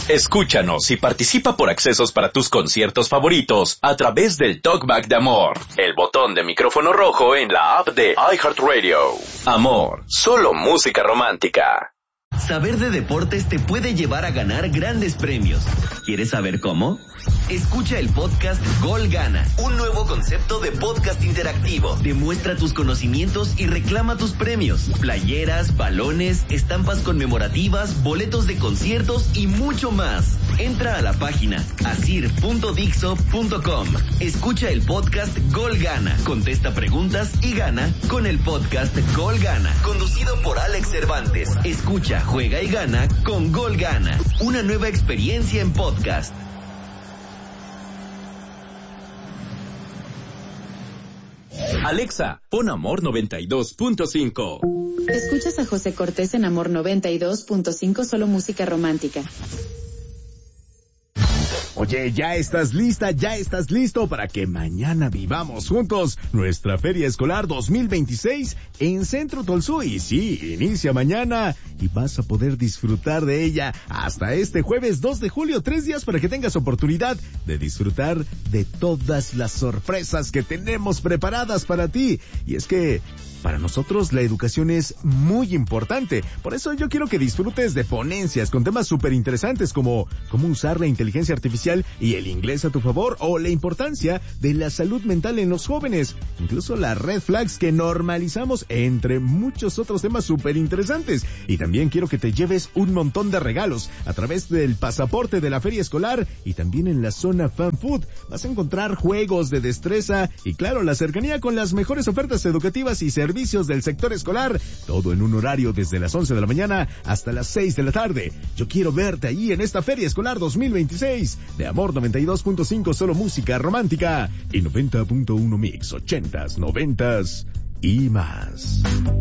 Escúchanos y participa por accesos para tus conciertos favoritos a través del Talkback de Amor, el botón de micrófono rojo en la app de iHeartRadio. Amor, solo música romántica. Saber de deportes te puede llevar a ganar grandes premios. ¿Quieres saber cómo? Escucha el podcast Gol Gana, un nuevo concepto de podcast interactivo. Demuestra tus conocimientos y reclama tus premios. Playeras, balones, estampas conmemorativas, boletos de conciertos y mucho más. Entra a la página asir.dixo.com. Escucha el podcast Gol Gana. Contesta preguntas y gana con el podcast Gol Gana. Conducido por Alex Cervantes. Escucha, juega y gana con Gol Gana. Una nueva experiencia en podcast. Alexa, pon Amor 92.5. Escuchas a José Cortés en Amor 92.5, solo música romántica. Oye, ¿ya estás lista? ¿Ya estás listo para que mañana vivamos juntos nuestra Feria Escolar 2026 en Centro Tolsuy? Sí, inicia mañana y vas a poder disfrutar de ella hasta este jueves 2 de julio, 3 días para que tengas oportunidad de disfrutar de todas las sorpresas que tenemos preparadas para ti. Y es que para nosotros la educación es muy importante. Por eso yo quiero que disfrutes de ponencias con temas súper interesantes como cómo usar la inteligencia artificial y el inglés a tu favor, o la importancia de la salud mental en los jóvenes, incluso las red flags que normalizamos, entre muchos otros temas súper interesantes. Y también quiero que te lleves un montón de regalos a través del pasaporte de la feria escolar, y también en la zona Fan Food vas a encontrar juegos de destreza y claro, la cercanía con las mejores ofertas educativas y servicios del sector escolar, todo en un horario desde las 11 de la mañana hasta las 6 de la tarde. Yo quiero verte ahí en esta Feria Escolar 2026 de Amor 92.5, solo música romántica, y 90.1 Mix, 80s, 90s y más.